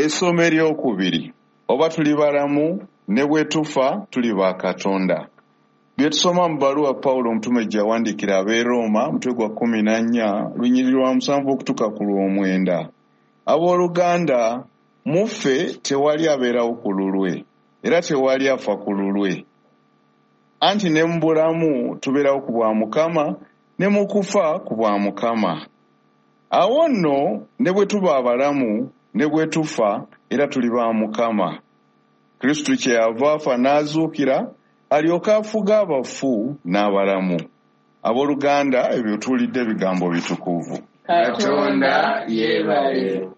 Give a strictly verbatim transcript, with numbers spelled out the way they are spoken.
Essomo eryokubiri, oba tuli balamu ne bwe tufa tuli ba Katonda. Bye tusoma mu bbaluwa Pawulo omutume gye yawandiikira ab'e Roma mutwe gwa kkumi na nnya lunyiriri lwa musanvu okutuuka ku lw'omwenda. Abooluganda, muffe tewali abeerawo ku lulwe, era tewali afa ku lulwe. Anti ne mu bulamu tubeerawo ku bwa Mukama, ne mu kufa ku bwa Mukama. Awo nno ne bwe tuba abalamu ne bwe tufa era tuli ba Mukama. Kristo kyeyava afa n'azuukira alyoke afuge abafu n'abalamu. Abooluganda, ebyo tuwulidde ebigambo bitukuvu. Katonda yeebale.